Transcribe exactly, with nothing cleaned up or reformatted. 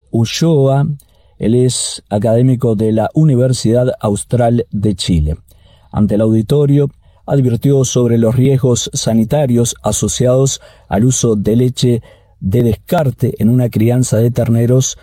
Ulloa. Él es académico de la Universidad Austral de Chile. Ante el auditorio, advirtió sobre los riesgos sanitarios asociados al uso de leche de descarte en una crianza de terneros